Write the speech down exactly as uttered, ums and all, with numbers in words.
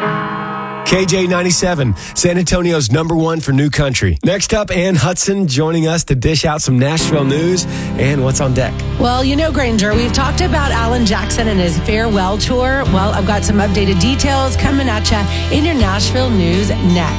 K J ninety-seven, San Antonio's number one for new country. Next up, Ann Hudson joining us to dish out some Nashville news and what's on deck. Well, you know, Granger, we've talked about Alan Jackson and his farewell tour. Well, I've got some updated details coming at you in your Nashville news next.